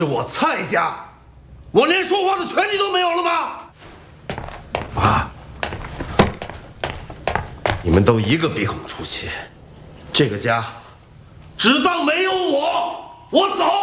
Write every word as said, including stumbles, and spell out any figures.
是我蔡家，我连说话的权利都没有了吗？妈，你们都一个鼻孔出气，这个家只当没有我，我走。